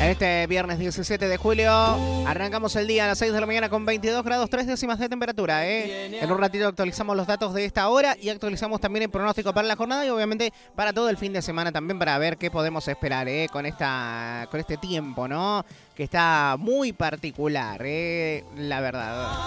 Este viernes 17 de julio arrancamos el día a las 6 de la mañana con 22 grados 3 décimas de temperatura. En un ratito actualizamos los datos de esta hora y actualizamos también el pronóstico para la jornada y obviamente para todo el fin de semana también para ver qué podemos esperar con este tiempo, ¿no? Que está muy particular, la verdad.